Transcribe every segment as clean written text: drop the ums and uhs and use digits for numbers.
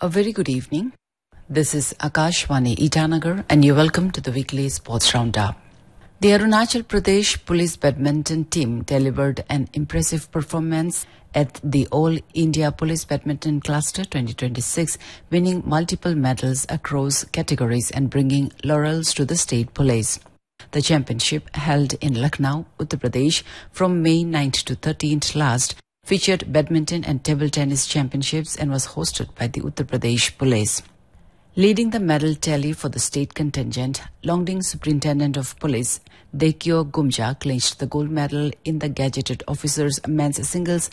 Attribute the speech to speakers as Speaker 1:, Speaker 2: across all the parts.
Speaker 1: A very good evening. This is Akashvani Itanagar and you're welcome to the weekly sports roundup. The Arunachal Pradesh Police Badminton team delivered an impressive performance at the All India Police Badminton Cluster 2026, winning multiple medals across categories and bringing laurels to the state police. The championship, held in Lucknow, Uttar Pradesh from May 9th to 13th last, featured badminton and table tennis championships and was hosted by the Uttar Pradesh Police. Leading the medal tally for the state contingent, Longding Superintendent of Police Dekyo Gumja clinched the gold medal in the Gazetted Officers Men's Singles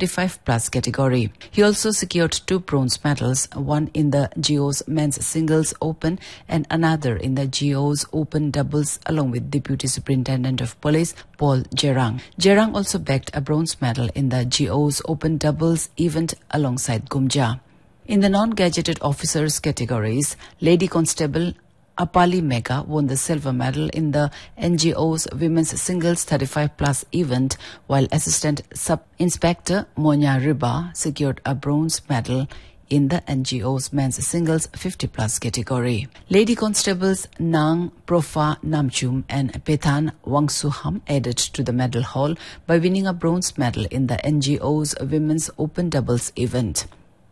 Speaker 1: 35+ category. He also secured 2 bronze medals, one in the GO's Men's Singles Open and another in the GO's Open Doubles, along with Deputy Superintendent of Police Paul Gerang. Gerang also bagged a bronze medal in the GO's Open Doubles event alongside Gumja. In the non-gazetted officers categories, Lady Constable Apali Mega won the silver medal in the NGO's Women's Singles 35+ event, while Assistant Sub-Inspector Monya Riba secured a bronze medal in the NGO's Men's Singles 50+ category. Lady Constables Nang Profa Namchum and Pethan Wangsuham added to the medal haul by winning a bronze medal in the NGO's Women's Open Doubles event.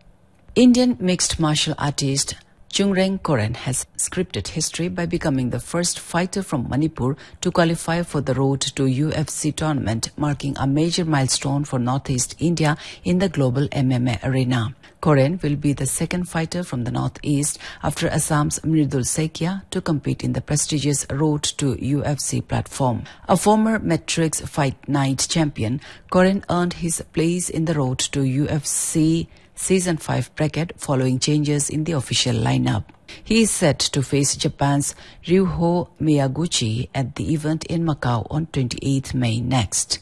Speaker 1: Indian mixed martial artist Chungreng Koren has scripted history by becoming the first fighter from Manipur to qualify for the road to UFC tournament, marking a major milestone for Northeast India in the global MMA arena. Koren will be the second fighter from the Northeast after Assam's Mridul Saikia to compete in the prestigious Road to UFC platform. A former Matrix Fight Night champion, Koren earned his place in the Road to UFC Season 5 bracket following changes in the official lineup. He is set to face Japan's Ryuho Miyaguchi at the event in Macau on 28th May next.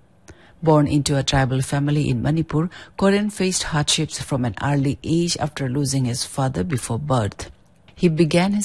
Speaker 1: Born into a tribal family in Manipur, Koren faced hardships from an early age after losing his father before birth. He began his